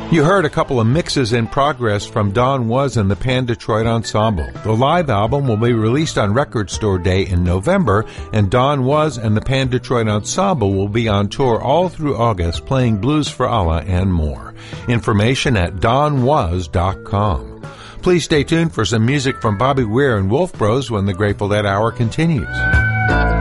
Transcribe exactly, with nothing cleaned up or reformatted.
You heard a couple of mixes in progress from Don Was and the Pan Detroit Ensemble. The live album will be released on Record Store Day in November, and Don Was and the Pan Detroit Ensemble will be on tour all through August playing Blues for Allah and more. Information at don was dot com. Please stay tuned for some music from Bobby Weir and Wolf Bros when the Grateful Dead Hour continues.